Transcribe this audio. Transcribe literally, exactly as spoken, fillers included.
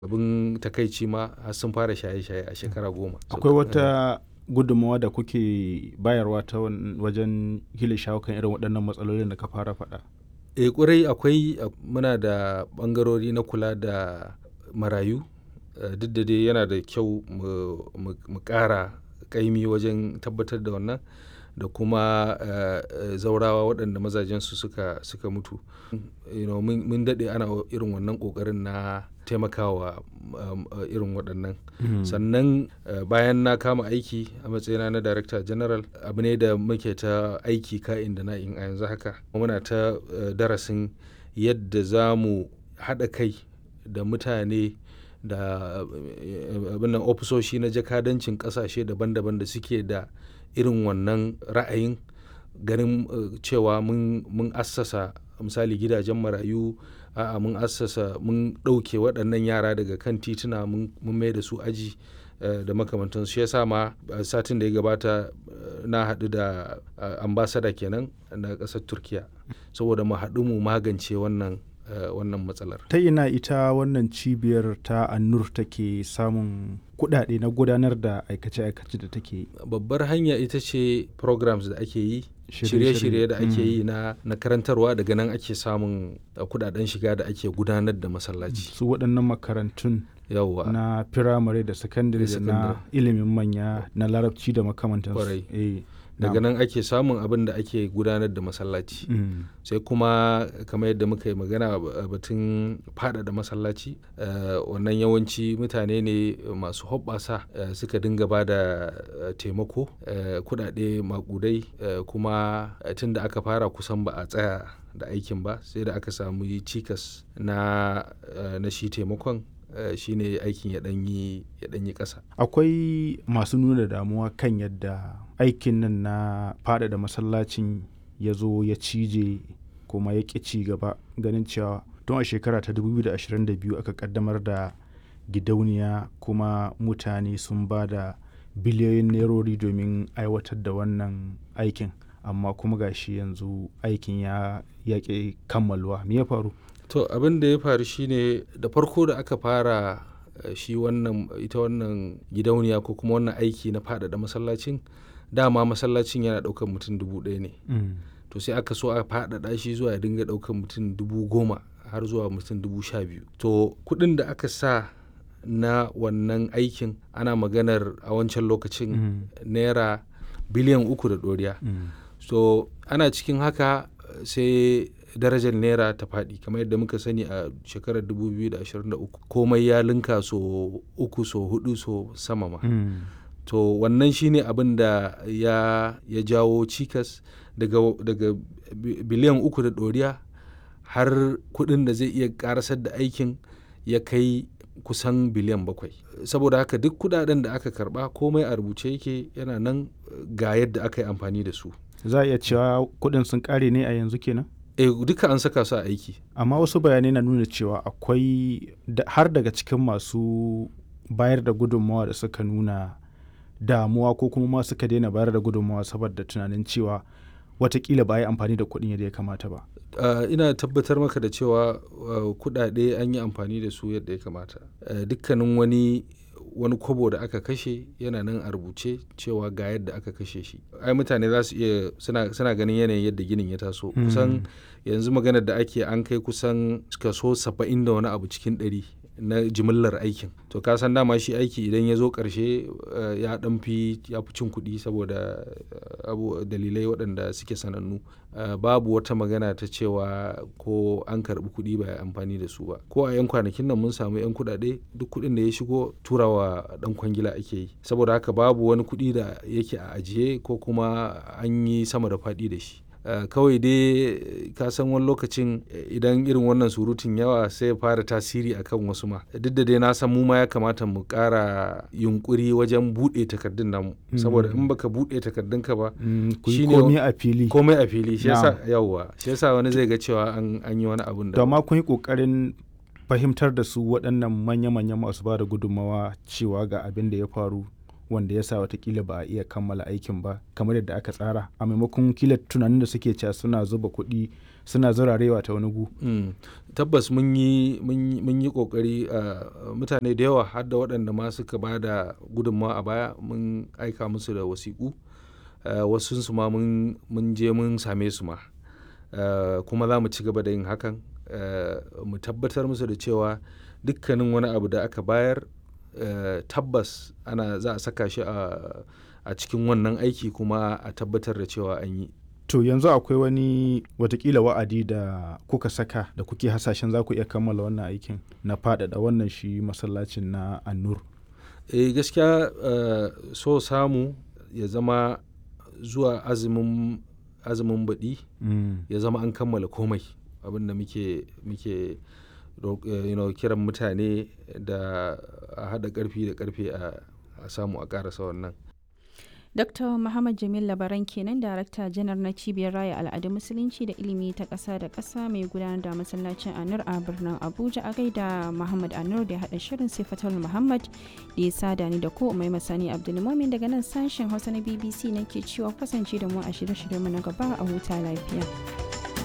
abin takaici ma har sun fara shaye-shaye a shekara goma. Akwai wata gudunmawa da kuke bayarwa ta wajen hila shawo kan irin waɗannan matsalolin da ka fara faɗa? Eh ƙwarai akwai, muna da ɓangarori na kula da marayu, duk da dai yana da kyau mu ƙara ƙaimi wajen tabbatar da wannan, da kuma zaurawa waɗanda mazajensu suka suka mutu. Mun daɗe ana irin wannan ƙoƙarin na taimakawa irin waɗannan. Sannan bayan na kama aiki a matsayina na Director General, abu ne da muke ta aiki ka'in da na'in a yanzu haka. Muna ta darasin yadda za mu haɗa kai da mutane da abin nan ofisoshi na jakadancin ƙasashe daban-daban da suke da irin wannan ra'ayin, ganin cewa mun assasa misali gidajen marayu, a'a mun assasa mun ɗauke waɗannan yara daga kan tituna mun mai da su aji da makamantansu. Shi yasa ma satin da ya gabata na haɗu da ambassador kenan na ƙasar Turkiya saboda mu haɗu mu magance wannan wannan matsalar. Ta ina ita wannan cibiyar ta An-Nur take samun kuɗaɗe na gudanar da aikace-aikace da take yi? Babbar hanya ita ce programs da ake yi, shirye-shirye da ake yi na karantarwa, daga nan ake samun kuɗaɗen shiga da ake gudanar da masallaci. Su waɗannan makarantun yawwa na firamare da sakandare da na ilimin manya na larabci da makamantansu. Eh, daga nan ake samun abin da ake gudanar da masallaci. Sai kuma kamar yadda muka yi magana batun faɗaɗa masallaci, wannan yawanci mutane ne masu hoɓɓasa suka dinga ba da taimako, kuɗaɗe maƙudai, kuma tun da aka fara kusan ba a tsaya da aikin ba, sai da aka samu cikas na na shi taimakon. Uh, shi ne aikin ya ɗanyi ya ɗanyi ƙasa. Akwai masu nuna damuwa kan yadda aikin nan na faɗaɗa masallacin ya zo ya cije kuma ya ƙi ci gaba, ganin cewa tun a shekara ta dubu biyu da ashirin da biyu aka ƙaddamar da gidauniya kuma mutane sun ba da biliyoyin nerori domin aiwatar da wannan aikin, amma kuma gashi yanzu aikin ya ƙi kammaluwa. Me ya faru? To abin da ya faru shine da farko da aka fara shi wannan ita wannan gidauniya ko kuma wannan aiki na faɗaɗa masallacin, dama masallacin yana ɗaukar mutum dubu ɗaya ne. Mm. To sai aka so a faɗaɗa shi zuwa ya dinga ɗaukar mutum dubu goma har zuwa mutum dubu sha biyu. To kuɗin da aka sa na wannan aikin ana maganar a wancan lokacin mm. naira biliyan uku da ɗoriya. Mm. So ana cikin haka sai darajar naira ta faɗi, kamar yadda muka sani a shekarar dubu biyu da ashirin da uku komai ya linka so uku so hudu so sama ma. Mm. To wannan shine abin da ya, ya jawo cikas daga, daga biliyan uku da ɗoriya har kuɗin da zai iya ƙarasar da aikin ya kai kusan biliyan bakwai. Saboda haka duk kuɗaɗen da aka karɓa komai a rubuce yake, yana nan ga yadda aka yi amfani da su. Za a iya cewa kuɗin sun ƙare ne a yanzu kenan? E, duka an saka su a aiki. Amma wasu bayanai na nuna cewa akwai har daga cikin masu bayar da gudunmawa da suka nuna damuwa ko kuma ma suka daina bayar da gudunmawa saboda tunanin cewa watakila ba a yi amfani da kuɗin yadda ya kamata ba. Uh, ina tabbatar maka da cewa uh, kuɗaɗe an yi amfani da su yadda ya kamata. Uh, dukkanin wani wani kobo da aka kashe yana nan a rubuce cewa ga yadda aka kashe shi. Ai mutane za su iya suna, suna ganin yanayin yadda ginin ya taso. Mm. Kusan yanzu maganar da ake an kai kusan kaso saba'in da wani abu cikin ɗari na jimillar aikin. To ka san dama shi aiki idan ya zo ƙarshe uh, ya ɗan fi ya fi cin kuɗi saboda uh, abu dalilai waɗanda suke sanannu. Uh, babu wata magana ta cewa ko an karɓi kuɗi ba ya amfani da su ba. Ko a 'yan kwanakin nan mun samu 'yan kuɗaɗe, duk kuɗin da ya shigo turawa ɗan kwangila ake yi. Saboda haka babu wani kuɗi da yake a ajiye ko kuma an yi sama da faɗi da shi. Uh, kawai dai ka san wani lokacin idan irin wannan surutun yawa sai ya fara tasiri akan wasu ma. Duk da dai na san mu ma ya kamata mu ƙara yunkuri wajen buɗe takardun namu. Mm. Saboda in baka buɗe takardun ka ba mm, shine komai a fili. Komai a fili. Shi yasa yawa. Shi yasa wani zai ga cewa an an yi wani abun da. To amma kun yi ƙoƙarin fahimtar da su waɗannan manya-manyan masu ba da gudunmawa cewa ga abin da ya faru, wanda ya sa watakila ba a iya kammala aikin ba kamar yadda aka tsara a maimakon kila tunanin da suke cewa suna zuba kuɗi suna zurarewa ta wani gu. Mm. Tabbas mun yi mun yi kokari uh, mutane da yawa har da waɗanda ma suka ba da gudunmawa a baya mun aika musu da wasiƙu uh, wasu su ma mun je mun same su ma uh, kuma za mu ci gaba da yin hakan uh, mu tabbatar musu da cewa dukkanin wani abu da aka bayar uh, tabbas ana za a saka shi a, a cikin wannan aiki kuma a tabbatar da cewa an yi. To yanzu akwai wani watakila wa'adi da kuka saka da kuke hasashen za ku iya kammala wannan aikin na faɗaɗa wannan shi masallacin na An-Nur? Eh gaskiya uh, so samu ya zama zuwa azumin azumin baɗi mm. ya zama an kammala komai abinda muke muke you know, kiran mutane da a haɗa ƙarfi da ƙarfe a samu a ƙarasa wannan. Dokta Muhammad Jamil Labaran kenan, Darakta Janar na Cibiyar Raya Al'adun Musulunci da Ilimi ta ƙasa da ƙasa mai gudanar da masallacin An-Nur a birnin Abuja. A gaida Muhammad An-Nur da ya haɗa shirin, sai Fatal Muhammad da ya sada ni da ko Umai Masani Abdulmumin daga nan sashen Hausa na B B C nake cewa kasance da mu a shirye-shiryenmu na gaba a huta lafiya.